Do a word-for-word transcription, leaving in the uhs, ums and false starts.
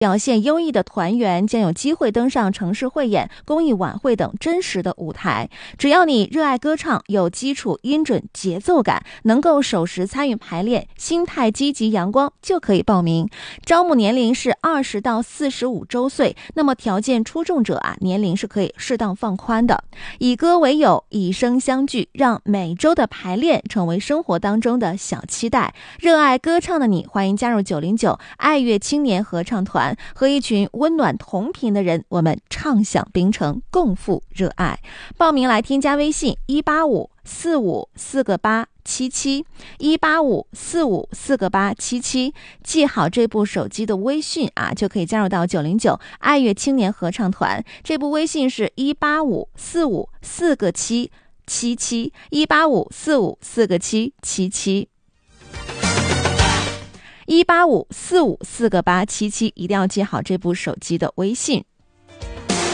表现优异的团员将有机会登上城市汇演、公益晚会等真实的舞台。只要你热爱歌唱，有基础音准、节奏感，能够守时参与排练，心态积极阳光，就可以报名。招募年龄是二十到四十五周岁，那么条件出众者啊，年龄是可以适当放宽的。以歌为友，以声相聚，让每周的排练成为生活当中的小期待。热爱歌唱的你，欢迎加入九零九爱乐青年合唱团，和一群温暖同频的人，我们唱响冰城，共赴热爱。报名来添加微信一八五四五四个八七七一八五四五四个八七七，记好这部手机的微信啊，就可以加入到九零九爱乐青年合唱团。这部微信是一八五四五四个七七七一八五四五四个七七七。一八五四五四个八七七，一定要记好这部手机的微信。